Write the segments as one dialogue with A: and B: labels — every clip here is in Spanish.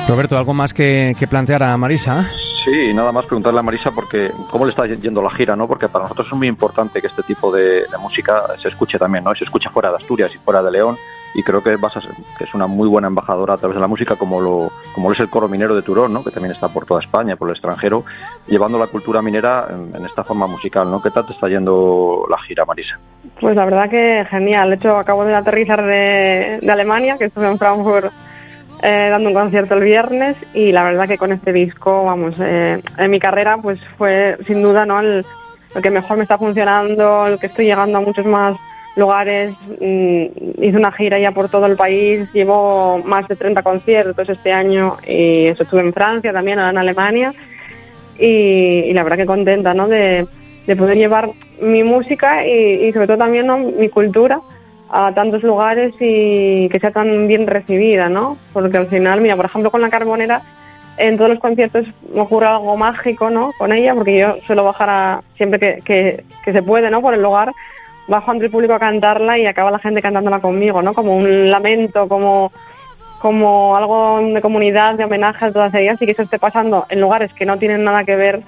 A: Roberto, ¿algo más que plantear a Marisa?
B: Sí, nada más preguntarle a Marisa porque cómo le está yendo la gira, ¿no? Porque para nosotros es muy importante que este tipo de música se escuche también, ¿no? Y se escuche fuera de Asturias y fuera de León, y creo que que es una muy buena embajadora a través de la música, como lo es el Coro Minero de Turón, ¿no? Que también está por toda España, por el extranjero, llevando la cultura minera en esta forma musical, ¿no? ¿Qué tal te está yendo la gira, Marisa?
C: Pues la verdad que genial. De hecho, acabo de aterrizar de Alemania, que estuve en Frankfurt dando un concierto el viernes, y la verdad que con este disco, vamos, en mi carrera pues fue sin duda, ¿no?, el que mejor me está funcionando, el que estoy llegando a muchos más lugares. Hice una gira ya por todo el país, llevo más de 30 conciertos este año, y eso, estuve en Francia también, ahora en Alemania, y la verdad que contenta, ¿no?, de poder llevar mi música y sobre todo también, ¿no?, mi cultura a tantos lugares y que sea tan bien recibida, ¿no? Porque al final, mira, por ejemplo, con La Carbonera, en todos los conciertos me ocurre algo mágico, ¿no?, con ella, porque yo suelo bajar siempre que se puede, ¿no?, por el lugar, bajo ante el público a cantarla y acaba la gente cantándola conmigo, ¿no?, como un lamento, como algo de comunidad, de homenaje a todas ellas, y que eso esté pasando en lugares que no tienen nada que ver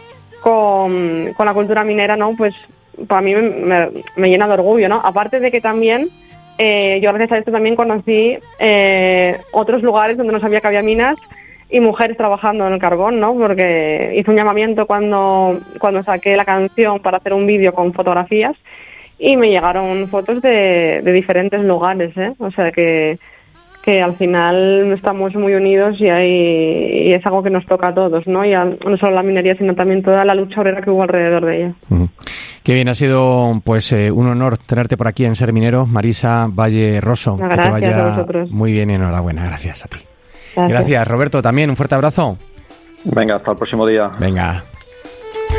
C: con la cultura minera, ¿no? Pues para mí me llena de orgullo, ¿no? Aparte de que también yo gracias a esto también conocí otros lugares donde no sabía que había minas y mujeres trabajando en el carbón, ¿no? Porque hice un llamamiento cuando saqué la canción para hacer un vídeo con fotografías y me llegaron fotos de diferentes lugares, ¿eh? O sea que al final estamos muy unidos y es algo que nos toca a todos, ¿no? Ya no solo la minería, sino también toda la lucha obrera que hubo alrededor de ella.
A: Qué bien, ha sido pues un honor tenerte por aquí en Ser Minero, Marisa Valle Rosso.
C: Gracias,
A: que te vaya
C: a vosotros.
A: Muy bien y enhorabuena, gracias a ti.
C: Gracias,
A: Roberto, también un fuerte abrazo.
B: Venga, hasta el próximo día.
A: Venga.